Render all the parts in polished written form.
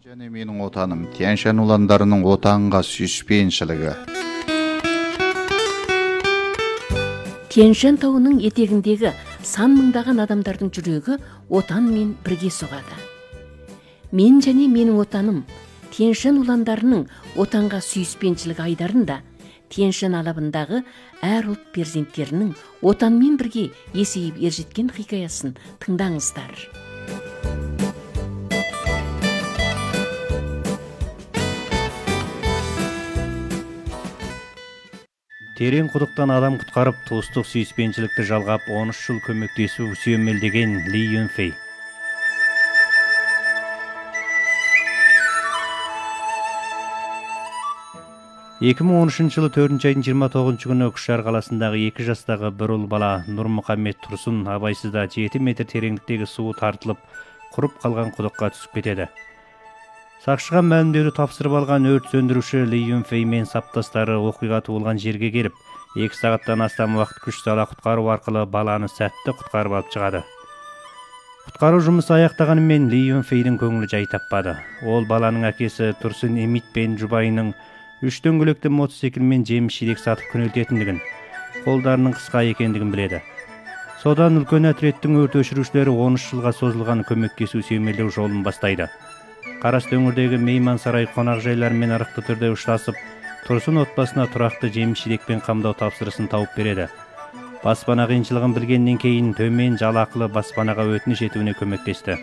Және менің отаным, Тянь-Шань уландарының отанға сүйіспеншілігі. Тянь-Шань тауының етегіндегі сан мыңдаған адамдардың жүрегі отанмен бірге соғады. Мен және менің отаным Тянь-Шань уландарының отанға сүйіспеншілігі айдарында Тянь-Шань алабындағы әр ұлт перзенттерінің отанмен бірге есейіп ержеткен хикаясын тыңдаңыздар. Терең құдықтан адам құтқарып, туыстық сүйіспеншілікті жалғап, 13 жыл көмектесу сүйемелдеген Ли Юнфэй. жылы 4 айдың 29 күні Күшар қаласындағы 2 жастағы бір ұл бала Нұрмұхаммед Тұрсын абайсызда 7 метр тереңдіктегі суы тартылып, құрып қалған құдыққа түсіп кетеді. Сақшыға мәлімдеуді тапсырып алған өрт сөндіруші Ли Юнфэй мен саптастары оқиға туылған жерге келіп, 2 сағаттан астам уақыт күш сала құтқару арқылы баланы сәтті құтқарып алып шығады. Құтқару жұмысы аяқтағанымен Ли Юнфэйдің көңілі жай таппады. Ол баланың әкесі Тұрсын Эмит пен жұбайының 3 дөңгелекті мотоциклмен жеміс-жидек сатып күнелтетіндігін, қолдарының қысқа екендігін біледі. Содан үлкен отрядтың өрт өшірушілері 13 жылға созылған көмектесу сүйемелдеу жолын бастайды. Қарасты өңірдегі мейман сарай қонақжайлармен арықты түрде ұштасып, Тұрсын отбасына тұрақты жеміс-жидекпен қамдау тапсырысын тауып береді. Баспана қиыншылығын білгеннен кейін төмен жалақылы баспанаға өтініш етуіне көмектесті.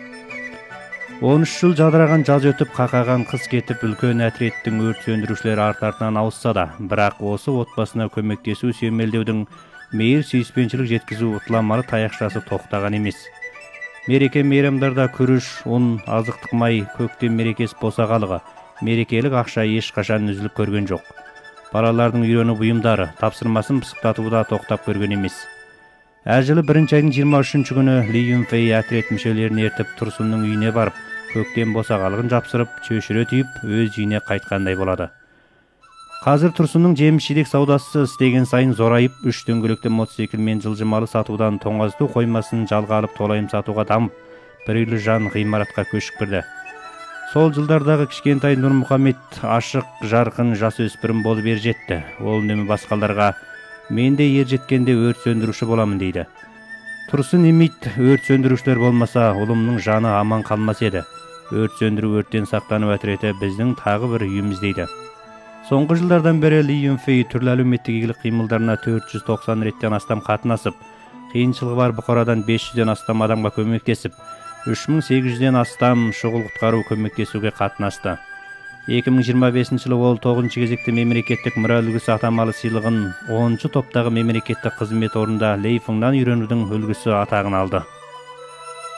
13 жыл жадыраған жаз өтіп, қақаған қыс кетіп, үлкен отрядтың өрт сөндірушілері арт-артынан ауысса да, бірақ осы отбасына көмектесу сүйемелдеудің мейір сүйіспеншілік жеткізу ұтыламары таяқшасы тоқтаған емес. Мереке мейрамдарда күріш, ұн, азықтық май, көктем мерекесі босағалығы, мерекелік ақша ешқашан үзіліп көрген жоқ. Балалардың үйрену бұйымдары, тапсырмасын пысықтатуда тоқтап көрген емес. Әр жылы 1 айдың 23 күні Ли Юнфэй отряд мүшелерін ертіп Тұрсынның үйіне барып, көктем босағалығын жапсырып, чөшіре түйіп, өз үйіне қайтқандай болады. Қазір Тұрсынның жеміс-жидек саудасы істеген сайын зорайып, 3 дөңгелекті мотоциклмен жылжымалы сатудан тоңазыту қоймасын жалға алып толайым сатуға дамып, бір үйлі жан ғимаратқа көшіп кірді. Сол жылдардағы кішкентай Нұрмұхаммед ашық, жарқын жасөспірім болып ержетті. Ол үнемі басқаларға "Мен де ержеткенде өрт сөндіруші боламын" дейді. Тұрсын Эмит өрт сөндірушілер болмаса, ұлымның жаны аман қалмас еді. Өрт сөндіру, өрттен сақтану отряды біздің тағы бір үйіміз дейді. Соңғы жылдардан бері Ли Юнфэй түрлі әлеуметтік игілік қимылдарына 490 реттен астам қатынасып, қиыншылығы бар бұқарадан 500-ден астам адамға көмектесіп, 3800-ден астам шұғыл құтқару көмектесуге қатынасты. 2025 жылы ол 9-шы кезекті мемлекеттік мұра үлгісі атамалы сыйлығын 10-шы топтағы мемлекеттік қызмет орнында Лейфыңнан үйренудің үлгісі атағын алды.